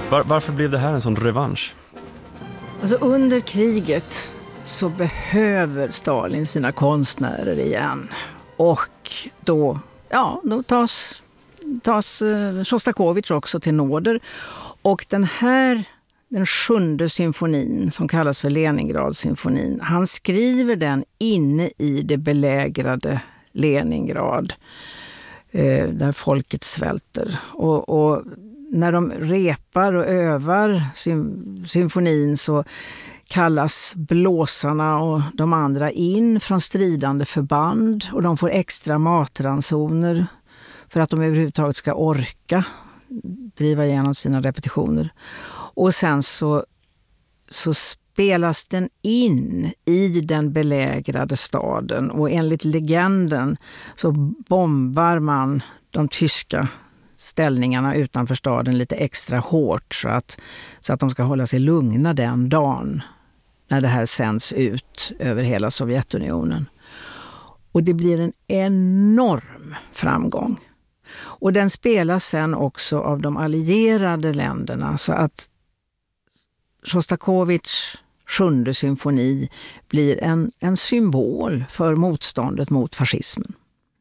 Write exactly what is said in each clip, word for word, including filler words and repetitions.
Var, varför blev det här en sån revansch? Alltså under kriget så behöver Stalin sina konstnärer igen. Och då, ja, då tas, tas eh, Sjostakovitj också till nåder. Och den här, den sjunde symfonin som kallas för Leningrad-symfonin, han skriver den inne i det belägrade Leningrad. Eh, där folket svälter. Och, och när de repar och övar sym- symfonin så kallas blåsarna och de andra in från stridande förband och de får extra matransoner för att de överhuvudtaget ska orka driva igenom sina repetitioner. Och sen så, så spelas den in i den belägrade staden och enligt legenden så bombar man de tyska ställningarna utanför staden lite extra hårt så att, så att de ska hålla sig lugna den dagen när det här sänds ut över hela Sovjetunionen. Och det blir en enorm framgång. Och den spelas sen också av de allierade länderna så att Sjostakovitjs sjunde symfoni blir en, en symbol för motståndet mot fascismen.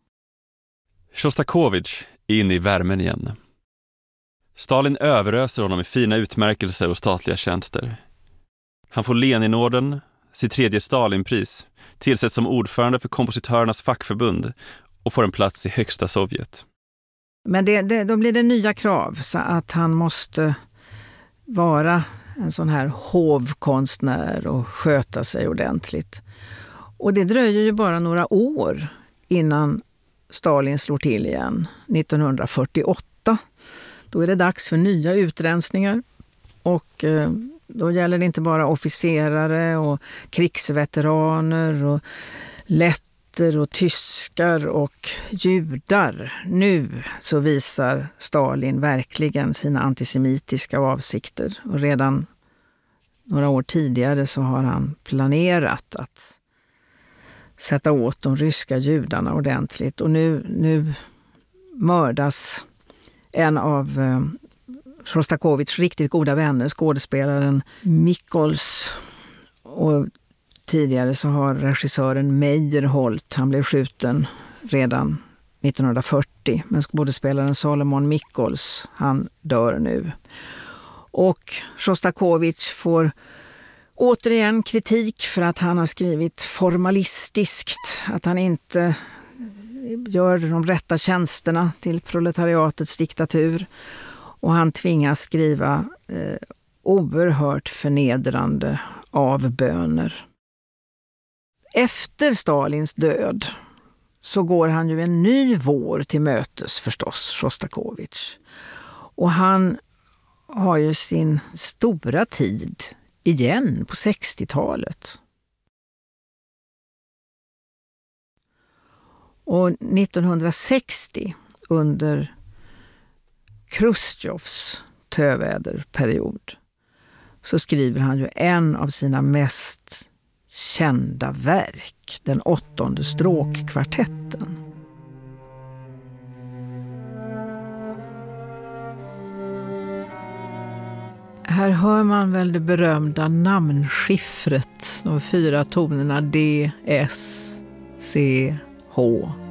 Sjostakovitj är inne i värmen igen. Stalin överöser honom med fina utmärkelser och statliga tjänster. Han får Leninorden, sitt tredje Stalinpris, tillsätts som ordförande för kompositörernas fackförbund och får en plats i högsta Sovjet. Men det, det, då blir det nya krav så att han måste vara en sån här hovkonstnär och sköta sig ordentligt. Och det dröjer ju bara några år innan Stalin slår till igen, nittonhundrafyrtioåtta. Då är det dags för nya utrensningar och eh, då gäller det inte bara officerare och krigsveteraner och letter och tyskar och judar. Nu så visar Stalin verkligen sina antisemitiska avsikter och redan några år tidigare så har han planerat att sätta åt de ryska judarna ordentligt. Och nu, nu mördas en av eh, Sjostakovitjs riktigt goda vänner, skådespelaren Mikkols. Och tidigare så har regissören Meyerholt, han blev skjuten redan nittonhundrafyrtio. Men skådespelaren Solomon Mikkols, han dör nu. Och Sjostakovitj får återigen kritik för att han har skrivit formalistiskt, att han inte gör de rätta tjänsterna till proletariatets diktatur. Och han tvingas skriva eh, oerhört förnedrande avböner. Efter Stalins död så går han ju en ny vår till mötes förstås, Sjostakovitj. Och han har ju sin stora tid igen på sextiotalet. Och nittonhundrasextio under Chrustjovs töväderperiod så skriver han ju en av sina mest kända verk, den åttonde stråkkvartetten. Här hör man väl det berömda namnskiffret, de fyra tonerna D, S, C, H.